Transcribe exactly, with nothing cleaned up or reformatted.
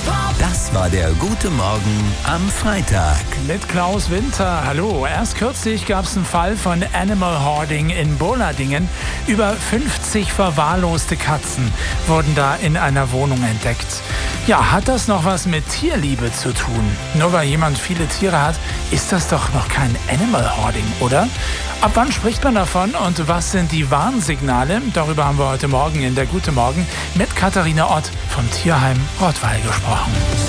Das war der Gute Morgen am Freitag. Mit Klaus Winter. Hallo. Erst kürzlich gab es einen Fall von Animal Hoarding in Boladingen. Über fünfzig verwahrloste Katzen wurden da in einer Wohnung entdeckt. Ja, hat das noch was mit Tierliebe zu tun? Nur weil jemand viele Tiere hat, ist das doch noch kein Animal Hoarding, oder? Ab wann spricht man davon und was sind die Warnsignale? Darüber haben wir heute Morgen in der Gute Morgen mit Katharina Ott vom Tierheim Rottweil gesprochen.